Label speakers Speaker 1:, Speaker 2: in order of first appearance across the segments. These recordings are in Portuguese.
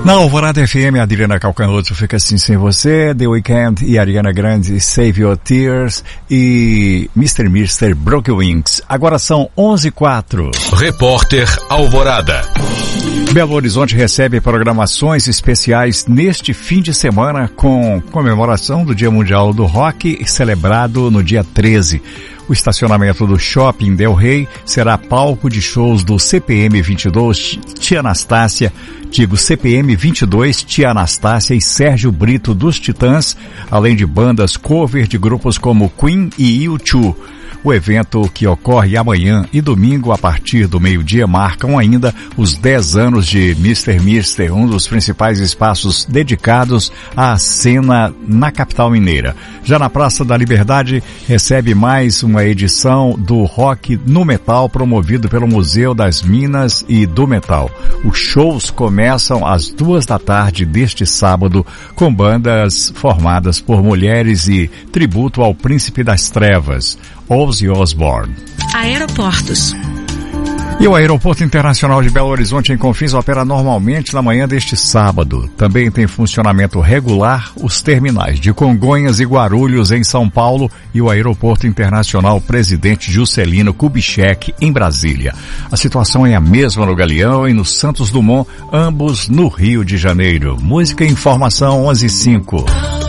Speaker 1: Na Alvorada FM, a Adriana Calcanhoto fica assim sem você, The Weeknd e Ariana Grande, Save Your Tears e Mr. Broken Wings. Agora são 11h04.
Speaker 2: Repórter Alvorada.
Speaker 1: Belo Horizonte recebe programações especiais neste fim de semana com comemoração do Dia Mundial do Rock, celebrado no dia 13. O estacionamento do Shopping Del Rey será palco de shows do CPM 22, Tia Anastácia, CPM 22, Tia Anastácia e Sérgio Brito dos Titãs, além de bandas cover de grupos como Queen e U2. O evento, que ocorre amanhã e domingo a partir do meio-dia, marcam ainda os 10 anos de Mr., um dos principais espaços dedicados à cena na capital mineira. Já na Praça da Liberdade, recebe mais uma edição do Rock no Metal, promovido pelo Museu das Minas e do Metal. Os shows começam às 14h deste sábado, com bandas formadas por mulheres e tributo ao Príncipe das Trevas, Ozzy Osbourne.
Speaker 3: Aeroportos.
Speaker 1: E o Aeroporto Internacional de Belo Horizonte, em Confins, opera normalmente na manhã deste sábado. Também tem funcionamento regular os terminais de Congonhas e Guarulhos, em São Paulo, e o Aeroporto Internacional Presidente Juscelino Kubitschek, em Brasília. A situação é a mesma no Galeão e no Santos Dumont, ambos no Rio de Janeiro. Música e informação 11h05.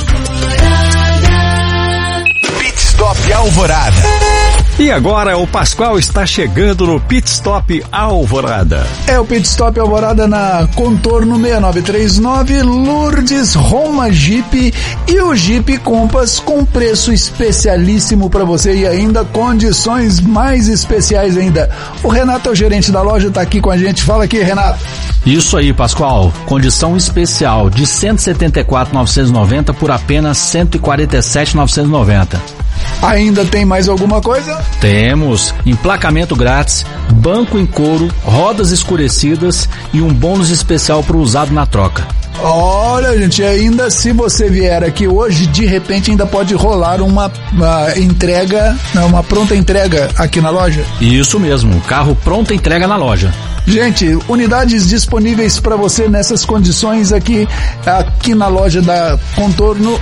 Speaker 2: Pit Stop Alvorada.
Speaker 1: E agora o Pascoal está chegando no Pit Stop Alvorada.
Speaker 4: É o Pit Stop Alvorada na Contorno 6939, Lourdes Roma Jeep e o Jeep Compass com preço especialíssimo para você e ainda condições mais especiais ainda. O Renato é o gerente da loja, está aqui com a gente. Fala aqui, Renato.
Speaker 5: Isso aí, Pascoal. Condição especial de R$ 174.990 por apenas R$ 147.990.
Speaker 4: Ainda tem mais alguma coisa?
Speaker 5: Temos emplacamento grátis, banco em couro, rodas escurecidas e um bônus especial para o usado na troca.
Speaker 4: Olha, gente, ainda se você vier aqui hoje, de repente ainda pode rolar uma entrega, uma pronta entrega aqui na loja?
Speaker 5: Isso mesmo, carro pronta entrega na loja.
Speaker 4: Gente, unidades disponíveis para você nessas condições aqui na loja da Contorno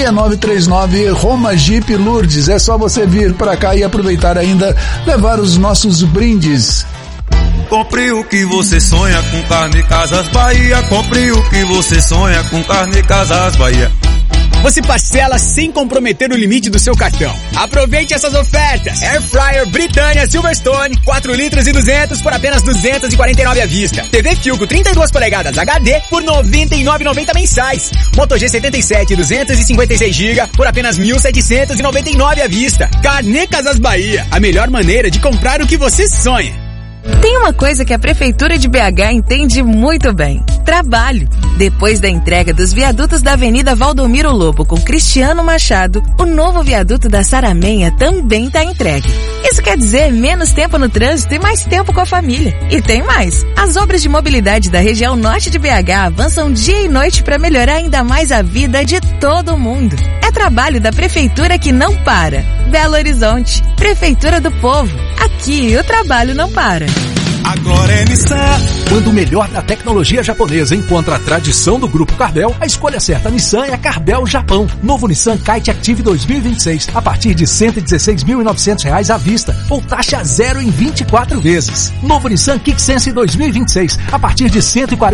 Speaker 4: 6939 Roma Jeep Lourdes. É só você vir para cá e aproveitar ainda, levar os nossos brindes.
Speaker 6: Compre o que você sonha com Carne Casas Bahia. Compre o que você sonha com Carne Casas Bahia.
Speaker 7: Você parcela sem comprometer o limite do seu cartão. Aproveite essas ofertas. Air Fryer Britânia Silverstone, 4 litros e 200 por apenas 249 à vista. TV Filco 32 polegadas HD por 99,90 mensais. Moto G77 256 GB por apenas 1.799 à vista. Carnê Casas Bahia, a melhor maneira de comprar o que você sonha.
Speaker 3: Tem uma coisa que a Prefeitura de BH entende muito bem: trabalho. Depois da entrega dos viadutos da Avenida Valdomiro Lobo com Cristiano Machado, o novo viaduto da Saramenha também está entregue. Isso quer dizer menos tempo no trânsito e mais tempo com a família. E tem mais: as obras de mobilidade da região norte de BH avançam dia e noite para melhorar ainda mais a vida de todo mundo. É trabalho da Prefeitura que não para. Belo Horizonte, Prefeitura do Povo. Aqui o trabalho não para.
Speaker 6: Agora é Nissan.
Speaker 8: Quando o melhor da tecnologia japonesa encontra a tradição do Grupo Carbel, a escolha certa Nissan é a Carbel Japão. Novo Nissan Kite Active 2026, a partir de R$ 116.900 à vista, ou taxa zero em 24 vezes. Novo Nissan Kick Sense 2026, a partir de R$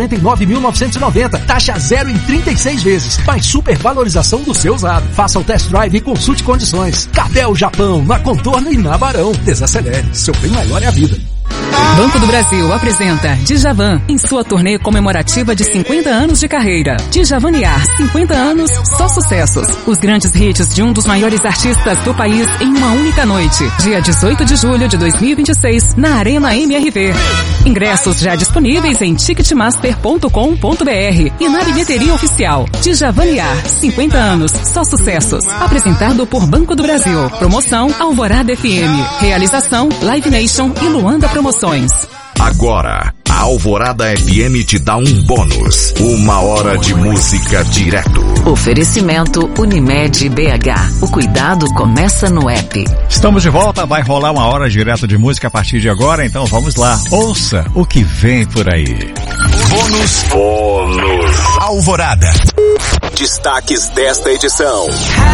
Speaker 8: 149.990, taxa zero em 36 vezes, mais supervalorização do seu usado. Faça o test drive e consulte condições. Carbel Japão, na Contorno e na Barão. Desacelere, seu bem maior é a vida.
Speaker 9: Banco do Brasil apresenta Djavan em sua turnê comemorativa de 50 anos de carreira. Djavaniar, 50 anos, só sucessos. Os grandes hits de um dos maiores artistas do país em uma única noite. Dia 18 de julho de 2026, na Arena MRV. Ingressos já disponíveis em ticketmaster.com.br e na bilheteria oficial. Djavaniar, 50 anos, só sucessos. Apresentado por Banco do Brasil. Promoção Alvorada FM. Realização Live Nation e Luanda Promoções.
Speaker 2: Agora, A Alvorada FM te dá um bônus. 1 hora de música direto.
Speaker 9: Oferecimento Unimed BH. O cuidado começa no app.
Speaker 1: Estamos de volta, vai rolar 1 hora direto de música a partir de agora, então vamos lá. Ouça o que vem por aí.
Speaker 2: Bônus Alvorada. Destaques desta edição.